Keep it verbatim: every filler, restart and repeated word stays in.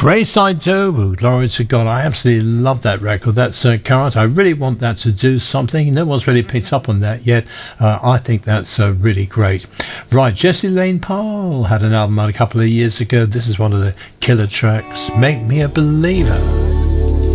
Grey Side two, Glory to God. I absolutely love that record. That's uh, current. I really want that to do something. No one's really picked up on that yet. Uh, I think that's uh, really great. Right, Jessie Lane Powell had an album out a couple of years ago. This is one of the killer tracks, Make Me a Believer.